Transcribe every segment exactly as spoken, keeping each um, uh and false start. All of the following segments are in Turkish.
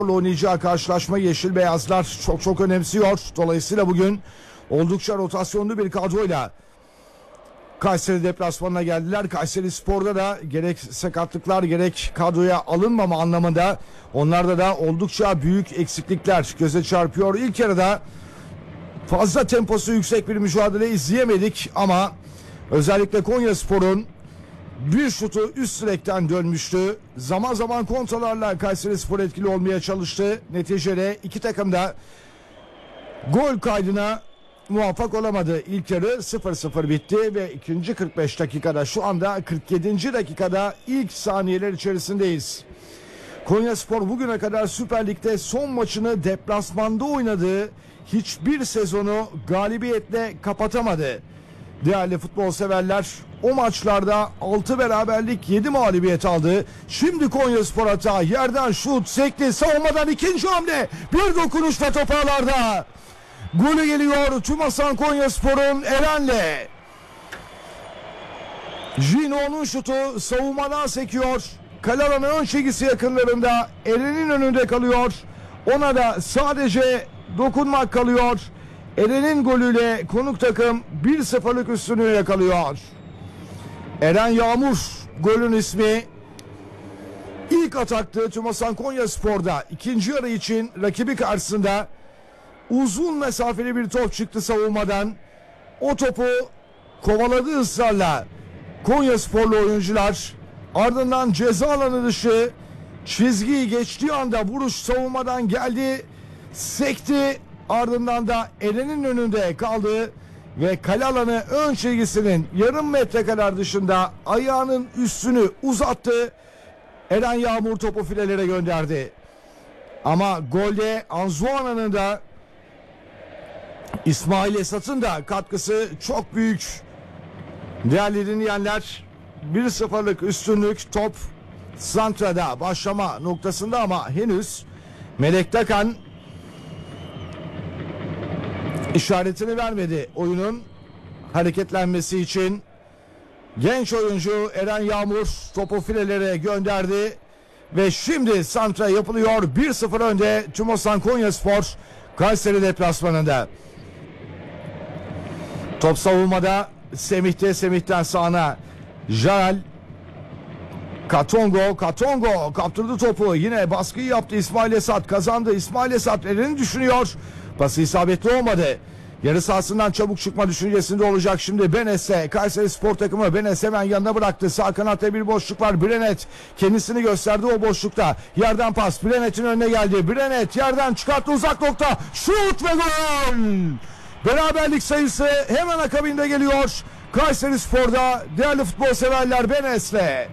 oynayacağı karşılaşma yeşil beyazlar çok çok önemsiyor. Dolayısıyla bugün oldukça rotasyonlu bir kadroyla Kayseri deplasmanına geldiler. Kayseri Spor'da da gerek sakatlıklar gerek kadroya alınmama anlamında onlarda da oldukça büyük eksiklikler göze çarpıyor. İlk yarıda fazla temposu yüksek bir mücadele izleyemedik ama özellikle Konyaspor'un bir şutu üst direkten dönmüştü. Zaman zaman kontralarla Kayserispor etkili olmaya çalıştı. Neticede iki takım da gol kaydına muvaffak olamadı. İlk yarı sıfır sıfır bitti ve ikinci kırk beş dakikada, şu anda kırk yedinci dakikada ilk saniyeler içerisindeyiz. Konyaspor bugüne kadar Süper Lig'de son maçını deplasmanda oynadığı hiçbir sezonu galibiyetle kapatamadı. Değerli futbol severler, o maçlarda altı beraberlik yedi mağlubiyet aldı. Şimdi Konyaspor hata, yerden şut, sekti, savunmadan ikinci hamle, bir dokunuş ve top ağlarda. Golü geliyor Tümasan Konyaspor'un Eren'le. Gino'nun şutu savunmadan sekiyor. Kale alanı ön çizgisi yakınlarında, Eren'in önünde kalıyor. Ona da sadece dokunmak kalıyor. Eren'in golüyle konuk takım bir sıfırlık üstünlüğü yakalıyor. Eren Yağmur golün ismi. İlk ataktı Tümasan Konyaspor'da. İkinci yarı için rakibi karşısında uzun mesafeli bir top çıktı savunmadan. O topu kovaladı ısrarla Konyasporlu oyuncular. Ardından ceza alanı dışı, çizgiyi geçtiği anda vuruş savunmadan geldi, sekti. Ardından da Eren'in önünde kaldı ve kale alanı ön çizgisinin yarım metre kadar dışında ayağının üstünü uzattı. Eren Yağmur topu filelere gönderdi. Ama golde Anzuana'nın da İsmail Esat'ın da katkısı çok büyük. Değerli dinleyenler, bir sıfırlık üstünlük, top Santra'da başlama noktasında ama henüz Melek Dakan işaretini vermedi oyunun hareketlenmesi için. Genç oyuncu Eren Yağmur topu filelere gönderdi ve şimdi santra yapılıyor. bir sıfır önde Tümasan Konyaspor Kayseri deplasmanında. Top savunmada Semih'te, Semih'ten sağına Jael Katongo, Katongo kaptırdı topu, yine baskıyı yaptı. İsmail Esat kazandı. İsmail Esat Eren'i düşünüyor. Pası isabetli olmadı. Yarı sahasından çabuk çıkma düşüncesinde olacak şimdi Benes'e. Kayseri Spor takımı Benes hemen yanına bıraktı. Sağ kanatta bir boşluk var. Brenet kendisini gösterdi o boşlukta. Yerden pas Brenet'in önüne geldi. Brenet yerden çıkarttı, uzak nokta. Şut ve gol! Beraberlik sayısı hemen akabinde geliyor. Kayseri Spor'da değerli futbol severler Benes'le.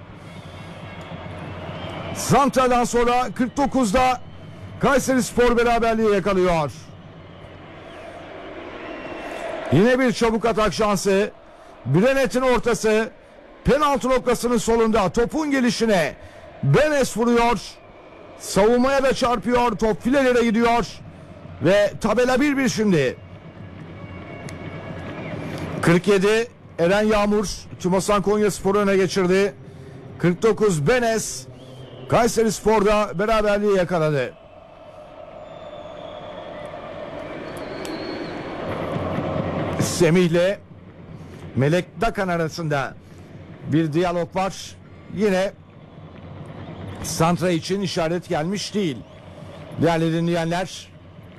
Santra'dan sonra kırk dokuzda Kayseri Spor beraberliği yakalıyor. Yine bir çabuk atak şansı. Brenet'in ortası. Penaltı noktasının solunda topun gelişine Benes vuruyor. Savunmaya da çarpıyor. Top filelere gidiyor. Ve tabela bir bir şimdi. kırk yedi Eren Yağmur Tümasan Konyaspor'u öne geçirdi. kırk dokuz Benes Kayseri Spor'da beraberliği yakaladı. Semih'le Melek Dakan arasında bir diyalog var. Yine santra için işaret gelmiş değil. Değerli dinleyenler,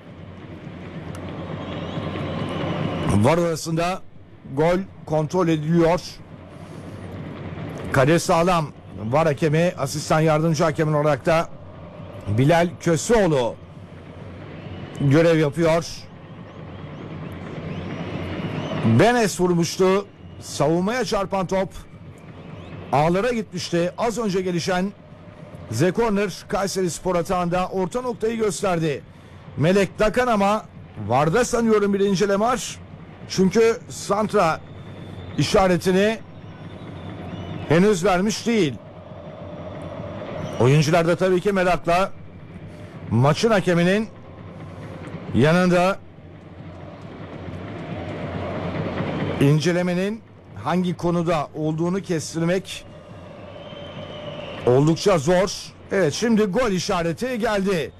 var arasında gol kontrol ediliyor. Kadir Sağlam var hakemi, asistan yardımcı hakemin olarak da Bilal Köseoğlu görev yapıyor. Benes vurmuştu. Savunmaya çarpan top ağlara gitmişti. Az önce gelişen Zekorner Kayseri Spor atağında orta noktayı gösterdi. Melek Dakan ama varda sanıyorum bir inceleme var. Çünkü santra işaretini henüz vermiş değil. Oyuncular da tabii ki merakla maçın hakeminin yanında incelemenin hangi konuda olduğunu kestirmek oldukça zor. Evet, şimdi gol işareti geldi.